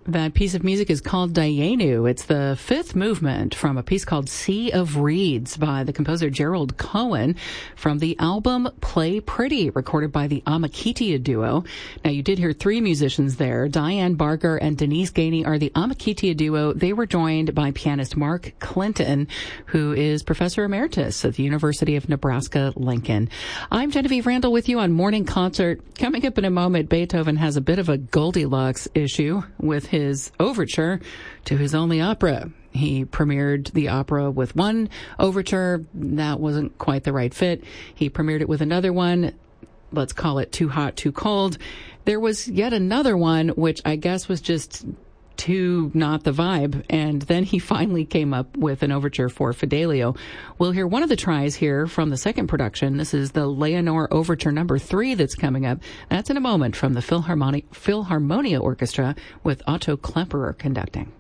That piece of music is called Dayenu. It's the fifth movement from a piece called Sea of Reeds by the composer Gerald Cohen from the album Play Pretty, recorded by the Amakitia duo. Now, you did hear three musicians there. Diane Barker and Denise Gainey are the Amakitia duo. They were joined by pianist Mark Clinton, who is professor emeritus at the University of Nebraska-Lincoln. I'm Genevieve Randall with you on Morning Concert. Coming up in a moment, Beethoven has a bit of a Goldilocks issue with his overture to his only opera. He premiered the opera with one overture. That wasn't quite the right fit. He premiered it with another one. Let's call it Too Hot, Too Cold. There was yet another one, which I guess was just too not the vibe. And then he finally came up with an overture for Fidelio. We'll hear one of the tries here from the second production. This is the Leonore Overture number 3 that's coming up. That's in a moment from the Philharmonia Orchestra with Otto Klemperer conducting.